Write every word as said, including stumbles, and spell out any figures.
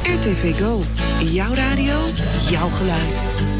R T V Go. Jouw radio, jouw geluid.